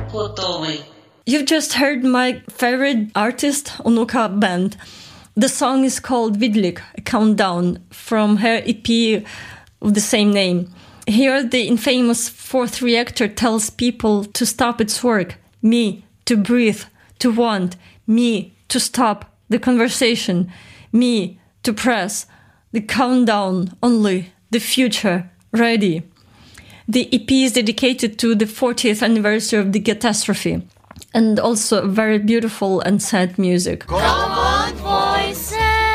You've just heard my favorite artist, Onuka Band. The song is called Vidlik, a countdown, from her EP of the same name. Here, the infamous fourth reactor tells people to stop its work, me, to breathe, to want, me, to stop the conversation, me, to press, the countdown, only, the future, ready. The EP is dedicated to the 40th anniversary of the catastrophe, and also very beautiful and sad music. Come on, voices!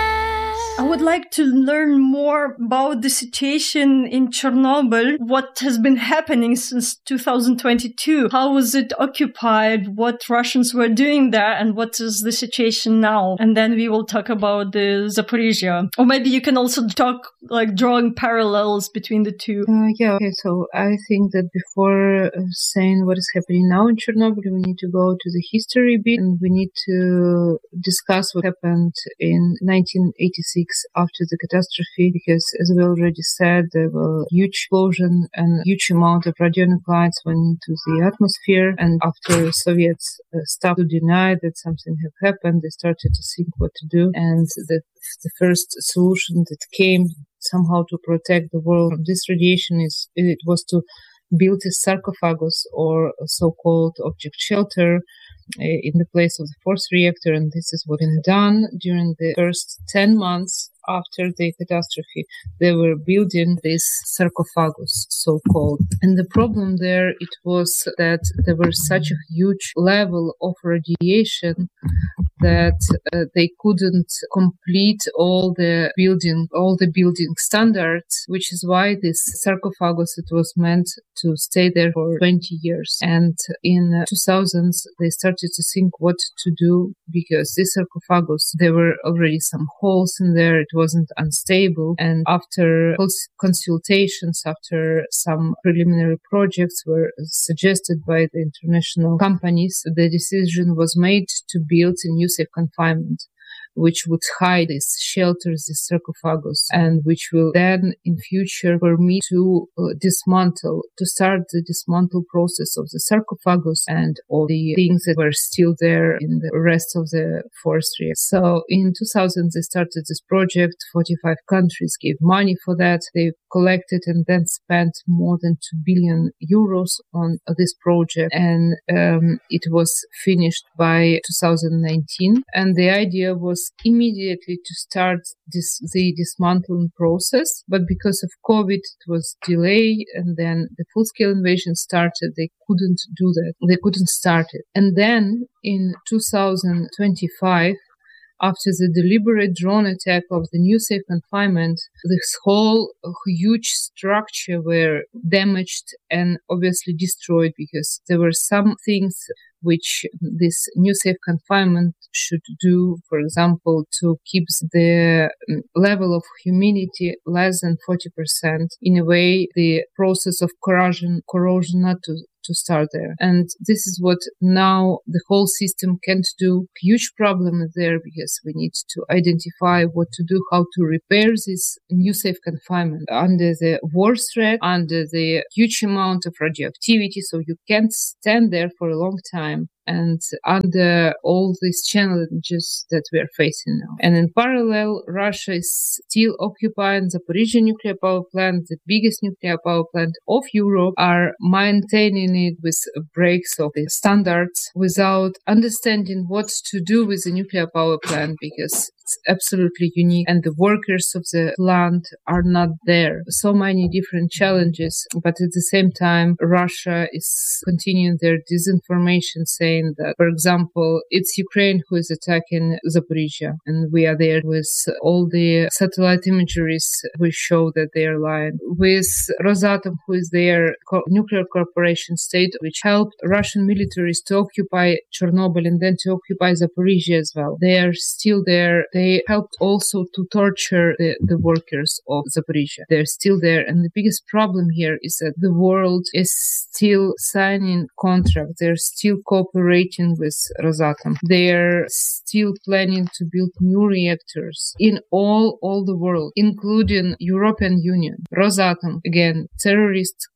I would like to learn more about the situation in Chernobyl, what has been happening since 2022. How was it occupied? What Russians were doing there? And what is the situation now? And then we will talk about the Zaporizhia. Or maybe you can also talk, like, drawing parallels between the two. Okay. So I think that before saying what is happening now in Chernobyl, we need to go to the history bit, and we need to discuss what happened in 1986 after the catastrophe, because as we already said, there were huge explosion and huge amount of radionuclides went into the atmosphere, and after Soviets started to deny that something had happened, they started to think what to do, and the first solution that came somehow to protect the world from this radiation was to build a sarcophagus, or a so-called object shelter, in the place of the fourth reactor, and this is what was done during the first 10 months after the catastrophe. They were building this sarcophagus, so-called. And the problem there, it was that there was such a huge level of radiation that they couldn't complete all the building standards, which is why this sarcophagus, it was meant to stay there for 20 years. And in 2000s, they started to think what to do, because this sarcophagus, there were already some holes in there. It wasn't unstable. And after consultations, after some preliminary projects were suggested by the international companies, the decision was made to build a new safe confinement, which would hide these shelters, this sarcophagus, and which will then in future permit to start the dismantle process of the sarcophagus and all the things that were still there in the rest of the forestry. So in 2000, they started this project. 45 countries gave money for that. They collected and then spent more than 2 billion euros on this project, and it was finished by 2019. And the idea was immediately to start the dismantling process, but because of COVID, it was delayed, and then the full-scale invasion started. They couldn't do that. They couldn't start it. And then in 2025, after the deliberate drone attack of the new safe confinement, this whole huge structure were damaged and obviously destroyed, because there were some things which this new safe confinement should do, for example, to keep the level of humidity less than 40%. In a way, the process of corrosion not to start there. And this is what now the whole system can't do. Huge problem is there, because we need to identify what to do, how to repair this new safe confinement under the war threat, under the huge amount of radioactivity, so you can't stand there for a long time, and under all these challenges that we are facing now. And in parallel, Russia is still occupying the Zaporizhia nuclear power plant, the biggest nuclear power plant of Europe, are maintaining it with breaks of the standards without understanding what to do with the nuclear power plant, because it's absolutely unique and the workers of the plant are not there. So many different challenges, but at the same time, Russia is continuing their disinformation, saying that, for example, it's Ukraine who is attacking Zaporizhia, and we are there with all the satellite imageries which show that they are lying. With Rosatom, who is their nuclear corporation state, which helped Russian militaries to occupy Chernobyl and then to occupy Zaporizhia as well. They are still there. They helped also to torture the workers of Zaporizhia. They're still there. And the biggest problem here is that the world is still signing contracts. They're still cooperating with Rosatom. They're still planning to build new reactors in all the world, including European Union. Rosatom, again, terrorist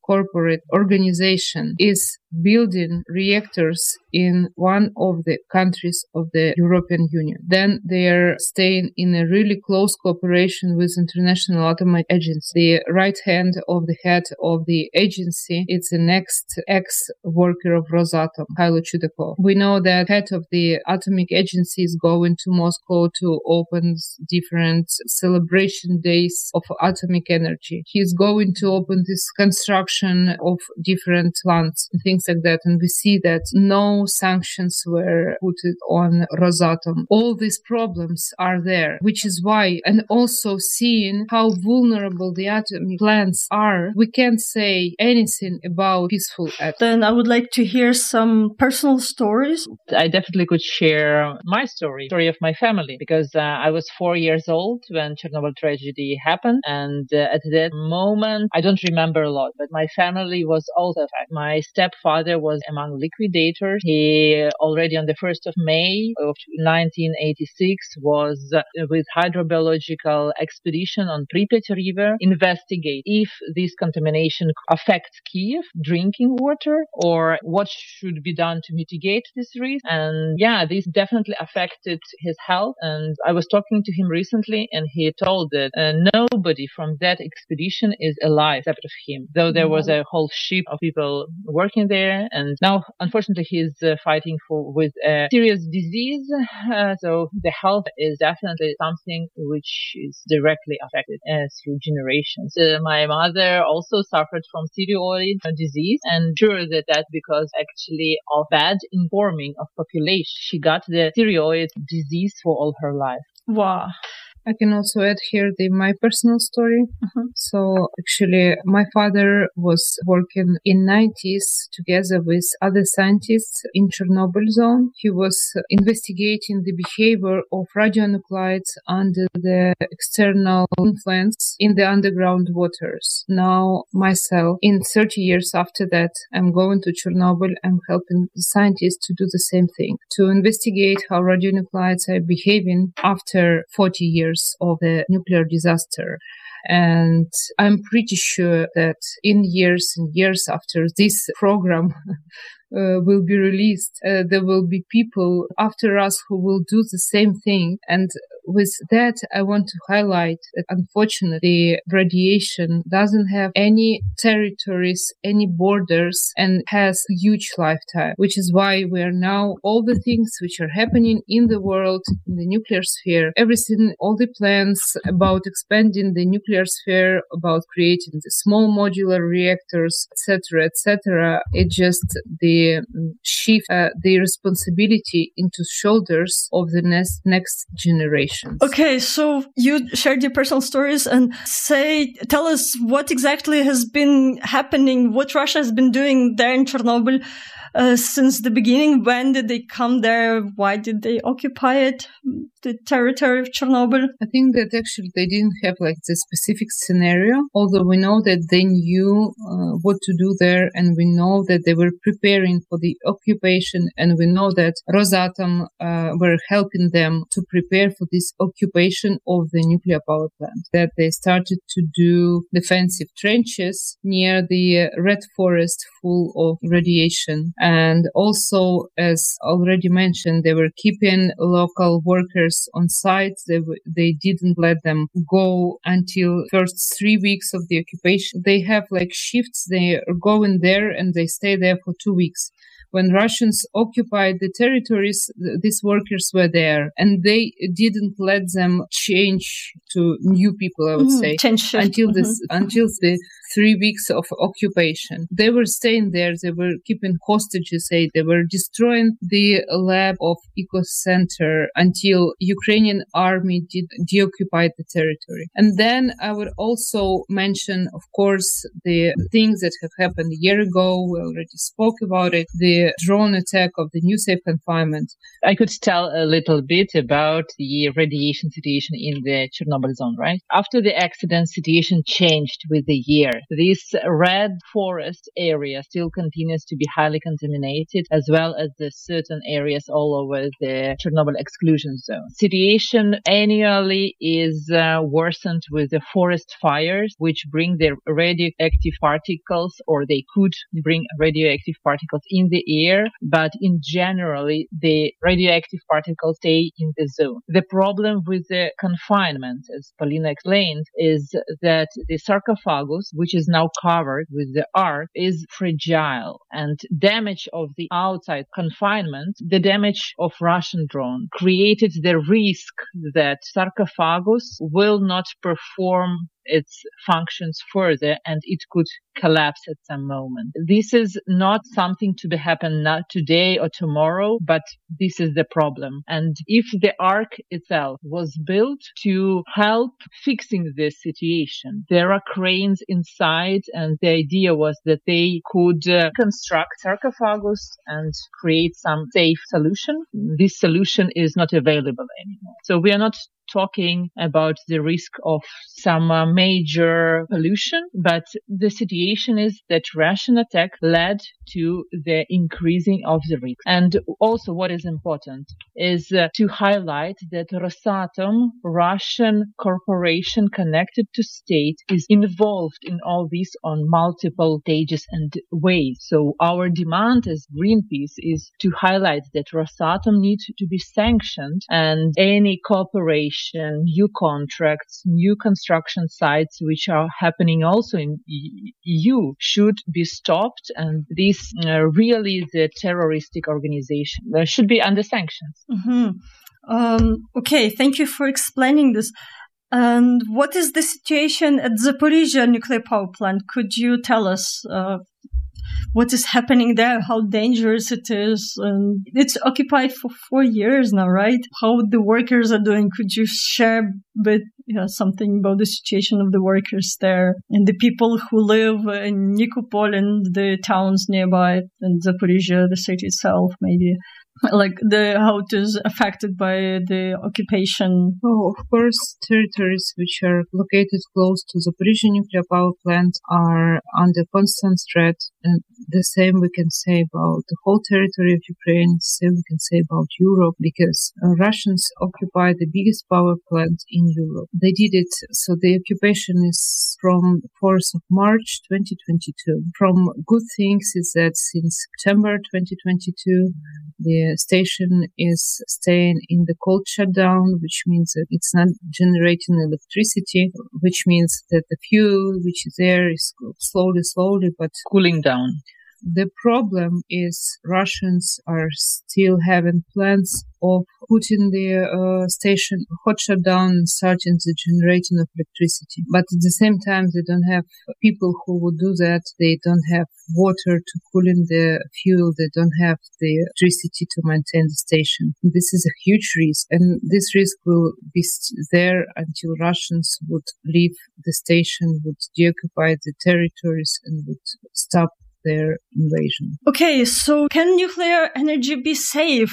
corporate organization is building reactors in one of the countries of the European Union. Then they are staying in a really close cooperation with International Atomic Agency. The right hand of the head of the agency is the next ex-worker of Rosatom, Khailo Chudakov. We know that head of the Atomic Agency is going to Moscow to open different celebration days of atomic energy. He's going to open this construction of different plants and things like that. And we see that no sanctions were put on Rosatom. All these problems are there, which is why, and also seeing how vulnerable the atomic plants are, we can't say anything about peaceful act. Then I would like to hear some personal stories. I definitely could share my story of my family, because I was 4 years old when Chernobyl tragedy happened. And at that moment, I don't remember a lot, but my family was also affected. My stepfather was among liquidators. He already on the 1st of May of 1986 was with hydrobiological expedition on Pripyat River investigate if this contamination affects Kiev drinking water or what should be done to mitigate this risk. And yeah, this definitely affected his health. And I was talking to him recently, and he told that nobody from that expedition is alive except of him, though there was a whole ship of people working there. And now, unfortunately, he's fighting with a serious disease. So the health is definitely something which is directly affected through generations. My mother also suffered from thyroid disease, and sure that's because actually of bad informing of population. She got the thyroid disease for all her life. Wow. I can also add here my personal story. So actually, my father was working in 90s together with other scientists in Chernobyl zone. He was investigating the behavior of radionuclides under the external influence in the underground waters. Now, myself, in 30 years after that, I'm going to Chernobyl. I'm helping the scientists to do the same thing, to investigate how radionuclides are behaving after 40 years of the nuclear disaster. And I'm pretty sure that in years and years after this program will be released, there will be people after us who will do the same thing. And with that, I want to highlight that unfortunately, radiation doesn't have any territories, any borders, and has a huge lifetime, which is why we are now, all the things which are happening in the world, in the nuclear sphere, everything, all the plans about expanding the nuclear sphere, about creating the small modular reactors, etc., it just the shift the responsibility into shoulders of the next generation. Okay, so you shared your personal stories and tell us what exactly has been happening, what Russia has been doing there in Chernobyl since the beginning. When did they come there? Why did they occupy it, the territory of Chernobyl? I think that actually they didn't have like the specific scenario, although we know that they knew what to do there, and we know that they were preparing for the occupation, and we know that Rosatom were helping them to prepare for this occupation of the nuclear power plant, that they started to do defensive trenches near the red forest full of radiation. And also, as already mentioned, they were keeping local workers on site. They didn't let them go until first 3 weeks of the occupation. They have like shifts. They are going there and they stay there for 2 weeks. When Russians occupied the territories, these workers were there, and they didn't let them change to new people, I would say, until the 3 weeks of occupation. They were staying there. They were keeping hostages. They were destroying the lab of Ecocenter until Ukrainian army deoccupied the territory. And then I would also mention, of course, the things that have happened a year ago. We already spoke about it. The drone attack of the new safe confinement. I could tell a little bit about the radiation situation in the Chernobyl zone, right? After the accident, situation changed with the years. This red forest area still continues to be highly contaminated, as well as the certain areas all over the Chernobyl exclusion zone. Situation annually is worsened with the forest fires, which bring the radioactive particles, or they could bring radioactive particles in the air, but in generally the radioactive particles stay in the zone. The problem with the confinement, as Polina explained, is that the sarcophagus, which is now covered with the arc, is fragile, and damage of the outside confinement, the damage of Russian drone, created the risk that sarcophagus will not perform its functions further and it could collapse at some moment. This is not something to happen not today or tomorrow, but this is the problem. And if the ark itself was built to help fixing this situation, there are cranes inside, and the idea was that they could construct sarcophagus and create some safe solution. This solution is not available anymore. So we are not talking about the risk of some major pollution, but the situation is that Russian attack led to the increasing of the risk. And also what is important is to highlight that Rosatom, Russian corporation connected to state, is involved in all this on multiple stages and ways. So our demand as Greenpeace is to highlight that Rosatom needs to be sanctioned, and any cooperation, new contracts, new construction sites which are happening also in EU should be stopped, and this really is a terroristic organization. They should be under sanctions. Mm-hmm. Okay, thank you for explaining this. And what is the situation at Zaporizhzhia nuclear power plant? Could you tell us what is happening there, how dangerous it is? And it's occupied for 4 years now, right? How the workers are doing? Could you share a bit, something about the situation of the workers there and the people who live in Nikopol and the towns nearby, and Zaporizhzhia, the city itself, maybe? Like how it is affected by the occupation? Oh, of course, territories which are located close to Zaporizhzhia nuclear power plant are under constant threat, and the same we can say about the whole territory of Ukraine, the same we can say about Europe, because Russians occupy the biggest power plant in Europe. They did it, so the occupation is from 4th of March 2022. From good things is that since September 2022, the station is staying in the cold shutdown, which means that it's not generating electricity, which means that the fuel which is there is slowly, but cooling down. The problem is Russians are still having plans of putting the station hot shutdown and starting the generating of electricity. But at the same time, they don't have people who would do that. They don't have water to cool in the fuel. They don't have the electricity to maintain the station. This is a huge risk, and this risk will be there until Russians would leave the station, would deoccupy the territories, and would stop their invasion. Okay, so can nuclear energy be safe?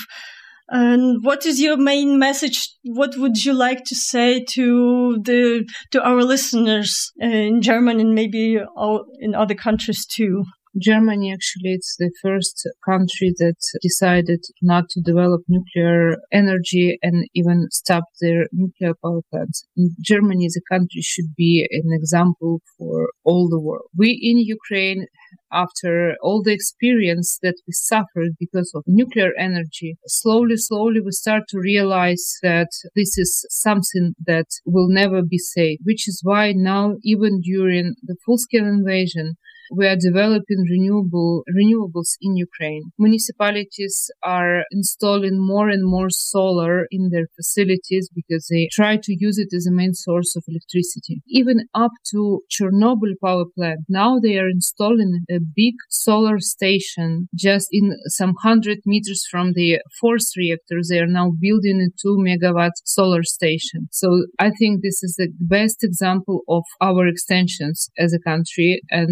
And what is your main message? What would you like to say to our listeners in Germany and maybe in other countries too? Germany, actually, it's the first country that decided not to develop nuclear energy and even stop their nuclear power plants. Germany as a country should be an example for all the world. We in Ukraine, after all the experience that we suffered because of nuclear energy, slowly we start to realize that this is something that will never be safe, which is why now, even during the full-scale invasion, we are developing renewables in Ukraine. Municipalities are installing more and more solar in their facilities because they try to use it as a main source of electricity. Even up to Chernobyl power plant, now they are installing a big solar station just in some 100 meters from the fourth reactor. They are now building a 2 megawatt solar station. So I think this is the best example of our extensions as a country and the way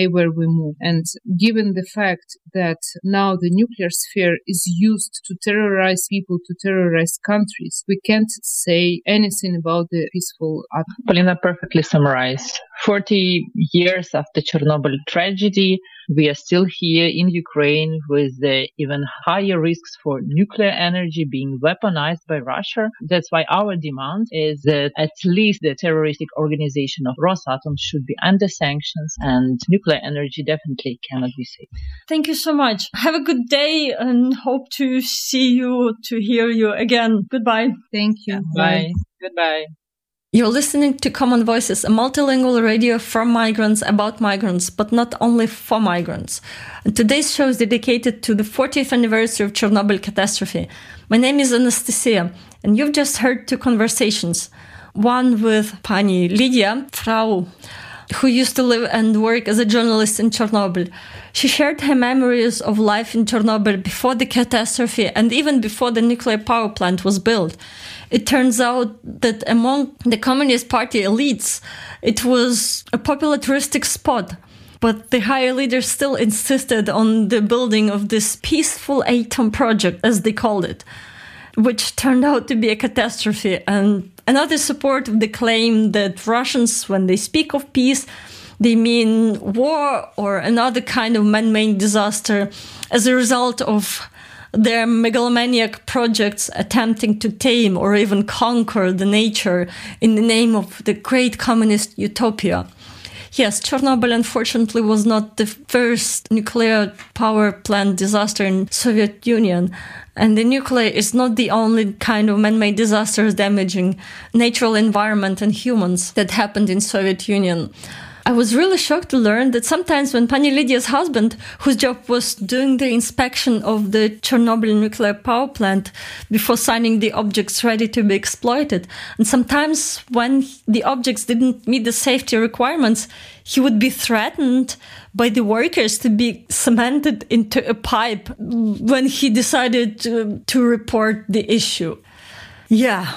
way where we move. And given the fact that now the nuclear sphere is used to terrorize people, to terrorize countries, we can't say anything about the peaceful atom. Polina perfectly summarized. 40 years after Chernobyl tragedy, we are still here in Ukraine with the even higher risks for nuclear energy being weaponized by Russia. That's why our demand is that at least the terroristic organization of Rosatom should be under sanctions, and nuclear energy definitely cannot be safe. Thank you so much. Have a good day and hope to see you, to hear you again. Goodbye. Thank you. Bye. Goodbye. You're listening to Common Voices, a multilingual radio from migrants, about migrants, but not only for migrants. And today's show is dedicated to the 40th anniversary of Chernobyl catastrophe. My name is Anastasia, and you've just heard two conversations. One with Pani Lydia Frau, who used to live and work as a journalist in Chernobyl. She shared her memories of life in Chernobyl before the catastrophe and even before the nuclear power plant was built. It turns out that among the Communist Party elites, it was a popular touristic spot. But the higher leaders still insisted on the building of this peaceful atom project, as they called it, which turned out to be a catastrophe. And another support of the claim that Russians, when they speak of peace, they mean war or another kind of man-made disaster as a result of their megalomaniac projects attempting to tame or even conquer the nature in the name of the great communist utopia. Yes, Chernobyl, unfortunately, was not the first nuclear power plant disaster in Soviet Union. And the nuclear is not the only kind of man-made disasters damaging natural environment and humans that happened in Soviet Union. I was really shocked to learn that sometimes when Pani Lydia's husband, whose job was doing the inspection of the Chernobyl nuclear power plant before signing the objects ready to be exploited, and sometimes when the objects didn't meet the safety requirements, he would be threatened by the workers to be cemented into a pipe when he decided to report the issue. Yeah,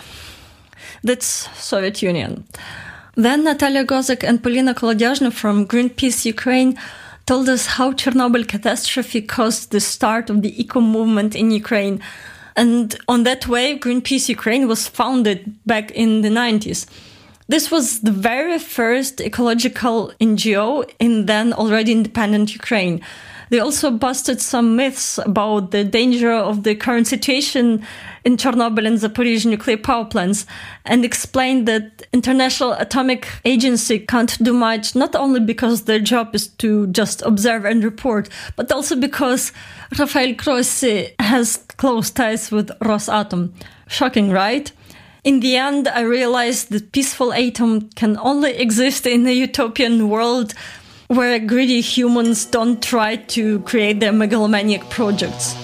that's Soviet Union. Then Natalia Gozek and Polina Kolodyazhna from Greenpeace Ukraine told us how Chernobyl catastrophe caused the start of the eco movement in Ukraine. And on that way, Greenpeace Ukraine was founded back in the 90s. This was the very first ecological NGO in then already independent Ukraine. They also busted some myths about the danger of the current situation in Chernobyl and Zaporizhzhia nuclear power plants and explained that International Atomic Agency can't do much, not only because their job is to just observe and report, but also because Rafael Grossi has close ties with Rosatom. Shocking, right? In the end, I realized that peaceful atom can only exist in a utopian world where greedy humans don't try to create their megalomaniac projects.